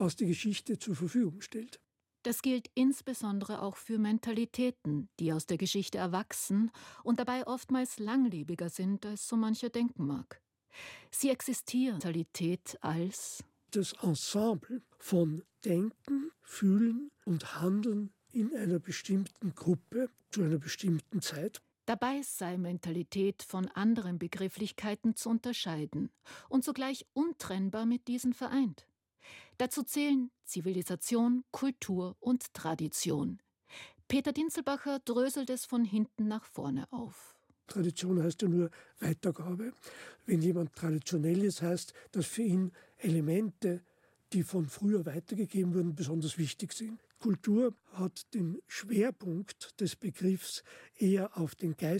was die Geschichte zur Verfügung stellt. Das gilt insbesondere auch für Mentalitäten, die aus der Geschichte erwachsen und dabei oftmals langlebiger sind, als so mancher denken mag. Sie existieren Mentalität als das Ensemble von Denken, Fühlen und Handeln in einer bestimmten Gruppe zu einer bestimmten Zeit. Dabei sei Mentalität von anderen Begrifflichkeiten zu unterscheiden und zugleich untrennbar mit diesen vereint. Dazu zählen Zivilisation, Kultur und Tradition. Peter Dinzelbacher dröselt es von hinten nach vorne auf. Tradition heißt ja nur Weitergabe. Wenn jemand traditionell ist, heißt, dass für ihn Elemente, die von früher weitergegeben wurden, besonders wichtig sind. Kultur hat den Schwerpunkt des Begriffs eher auf den Geist